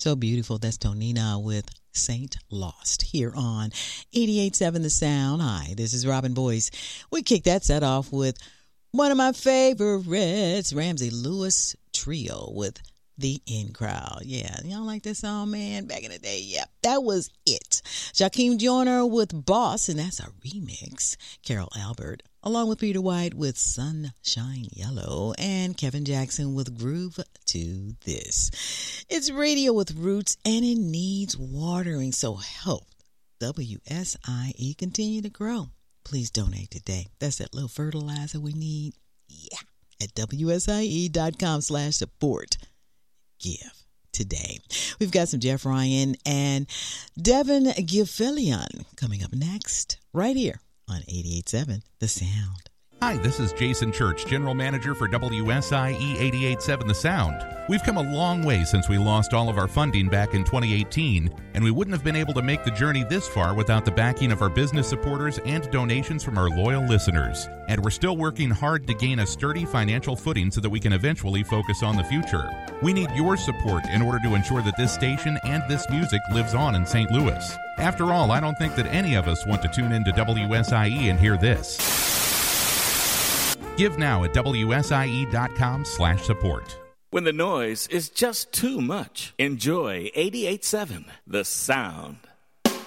So beautiful. That's Tonina with Saint Lost here on 88.7 The Sound. Hi, this is Robin Boyce. We kicked that set off with one of my favorites, Ramsey Lewis Trio with The In Crowd. Yeah, y'all like this song, man? Back in the day, yep, that was it. Jakeem Joyner with Boss, and that's a remix. Carol Albert, along with Peter White with Sunshine Yellow, and Kevin Jackson with Groove to This. It's radio with roots, and it needs watering, so help WSIE continue to grow. Please donate today. That's that little fertilizer we need. Yeah, at WSIE.com/support. Give today. We've got some Jeff Ryan and Devin Gilfillian coming up next, right here on 88.7 The Sound. Hi, this is Jason Church, General Manager for WSIE 88.7 The Sound. We've come a long way since we lost all of our funding back in 2018, and we wouldn't have been able to make the journey this far without the backing of our business supporters and donations from our loyal listeners. And we're still working hard to gain a sturdy financial footing so that we can eventually focus on the future. We need your support in order to ensure that this station and this music lives on in St. Louis. After all, I don't think that any of us want to tune into WSIE and hear this. Give now at WSIE.com/support. When the noise is just too much, enjoy 88.7 The Sound.